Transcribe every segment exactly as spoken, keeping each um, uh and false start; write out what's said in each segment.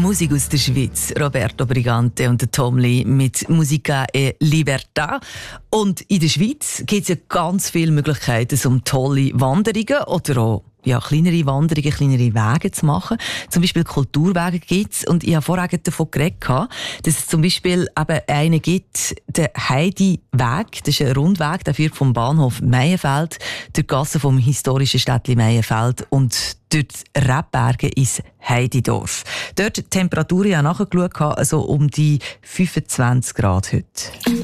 Musik aus der Schweiz. Roberto Brigante und Tom Lee mit Musica e Libertà. Und in der Schweiz gibt es ja ganz viele Möglichkeiten, um tolle Wanderungen oder auch ja, kleinere Wanderungen, kleinere Wege zu machen. Zum Beispiel Kulturwege gibt es. Und ich habe vorher davon geredet, dass es zum Beispiel eben einen gibt, den Heidi-Weg. Das ist ein Rundweg, der führt vom Bahnhof Meienfeld durch die Gasse vom historischen Städtchen Meienfeld und durch die Rebberge ins Heididorf. Dort die Temperatur, ich habe nachgeschaut, also um die fünfundzwanzig Grad heute.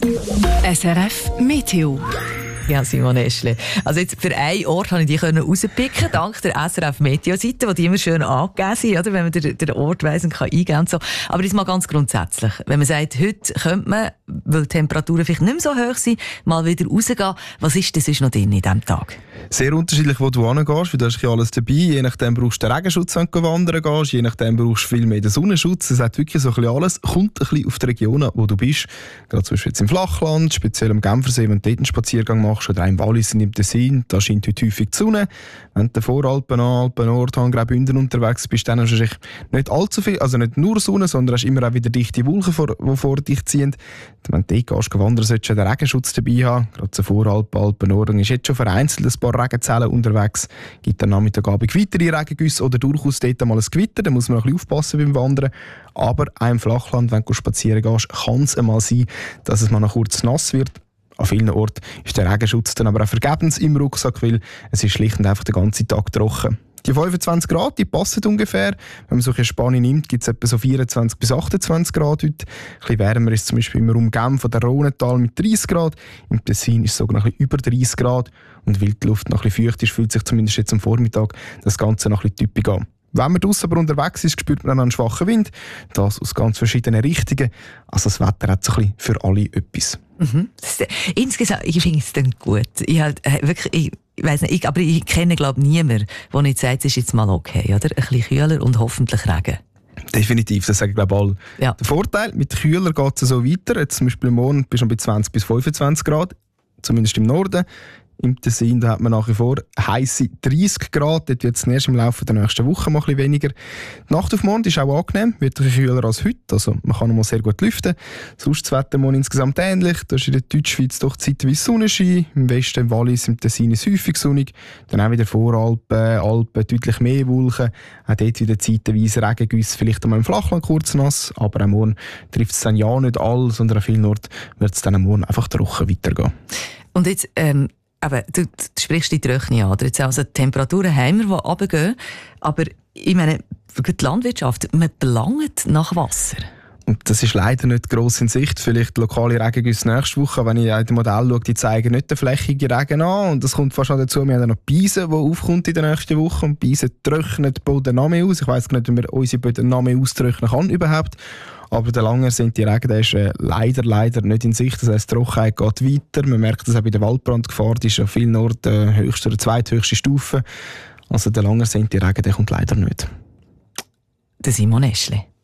S R F Meteo. Ja, Simon Eschle. Also jetzt für einen Ort konnte ich die rauspicken, dank der S R F Meteo-Seite, die immer schön angegeben sind, oder? Wenn man den, den Ort weiss und kann eingeben und so. Aber jetzt mal ganz grundsätzlich. Wenn man sagt, heute könnte man, weil die Temperaturen vielleicht nicht mehr so hoch sind, mal wieder rausgehen. Was ist das sonst noch drin in diesem Tag? Sehr unterschiedlich, wo du hingehst, weil da ist ja alles dabei. Je nachdem brauchst du den Regenschutz, wenn du wandern gehst. Je nachdem brauchst du viel mehr den Sonnenschutz. Es hat wirklich so ein bisschen alles. Kommt ein bisschen auf die Region, wo du bist. Gerade zum Beispiel jetzt im Flachland, speziell am Genfersee, wenn du dort einen Spaziergang machst, oder auch im Wallis und im Tessin, da scheint heute häufig die Sonne. Wenn du in den Voralpen, Alpen, Nordhang, Graubünden unterwegs bist, dann hast du nicht allzu viel, also nicht nur Sonne, sondern hast immer auch wieder dichte Wolken, die vor dich ziehen. Wenn du dort gehst, wandern, solltest du den Regenschutz dabei haben. Gerade zu Voralpen, Alpen, Nordhang ist jetzt schon vereinzelt ein paar Regenzellen unterwegs. Gibt am Nachmittagabend weitere Regengüsse oder durchaus dort mal ein Gewitter. Da muss man ein bisschen aufpassen beim Wandern. Aber auch im Flachland, wenn du spazieren gehst, kann es einmal sein, dass es mal noch kurz nass wird. An vielen Orten ist der Regenschutz dann aber auch vergebens im Rucksack, weil es ist schlicht und einfach den ganzen Tag trocken. Die fünfundzwanzig Grad, die passen ungefähr. Wenn man so eine Spanne nimmt, gibt es etwa so vierundzwanzig bis achtundzwanzig Grad heute. Ein bisschen wärmer ist zum Beispiel im Raum Genf oder Rhonental mit dreißig Grad. Im Tessin ist es sogar noch ein bisschen über dreißig Grad. Und weil die Luft noch ein bisschen feucht ist, fühlt sich zumindest jetzt am Vormittag das Ganze noch ein bisschen typisch an. Wenn man draussen aber unterwegs ist, spürt man dann einen schwachen Wind. Das aus ganz verschiedenen Richtungen. Also das Wetter hat so ein bisschen für alle etwas. Mhm. Das, äh, insgesamt, ich finde es dann gut. Ich halt, äh, wirklich, ich, ich weiss nicht, ich, aber ich kenne, glaube ich, niemanden, der nicht sagt, es ist jetzt mal okay, oder? Ein bisschen kühler und hoffentlich Regen. Definitiv, das sagen glaube ich alle. Ja. Der Vorteil, mit kühler geht es so weiter. Jetzt zum Beispiel morgen bist du bei zwanzig bis fünfundzwanzig Grad, zumindest im Norden. Im Tessin da hat man nach wie vor heisse dreißig Grad. Dort wird es erst im Laufe der nächsten Woche mal ein bisschen weniger. Die Nacht auf morgen ist auch angenehm, wird ein bisschen kühler als heute. Also man kann noch mal sehr gut lüften. Sonst das Wetter morgen insgesamt ähnlich. Da ist in der Deutschschweiz doch zeitweise Sonnenschein. Im Westen, im Wallis, im Tessin ist es häufig sonnig. Dann auch wieder Voralpen, Alpen, deutlich mehr Wolken. Auch dort wieder zeitweise Regengüsse, vielleicht einmal im Flachland kurz nass. Aber auch morgen trifft es dann ja nicht all, sondern an vielen Orten wird es dann am Morgen einfach trocken weitergehen. Und jetzt, ähm Aber du, du sprichst die Tröchne an. Jetzt also die Temperaturen haben wir, die runtergehen. Aber ich meine, für die Landwirtschaft, man belangt nach Wasser. Und das ist leider nicht gross in Sicht. Vielleicht lokale Regengüsse nächste Woche. Wenn ich in das Modell schaue, die zeigen nicht den flächigen Regen an. Und das kommt fast noch dazu. Wir haben noch Beisen, die aufkommt in der nächsten Woche. Und Beisen trocknen die Böden noch mehr aus. Ich weiss nicht, ob man unsere Böden noch mehr austrocknen kann überhaupt. Aber der lange sind die Regen, der ist äh, leider, leider nicht in Sicht. Das heisst, die Trockenheit geht weiter. Man merkt das auch bei der Waldbrandgefahr. Die ist an vielen Orten äh, höchste oder zweithöchste Stufe. Also der lange sind die Regen, der kommt leider nicht. Der Simon Eschle.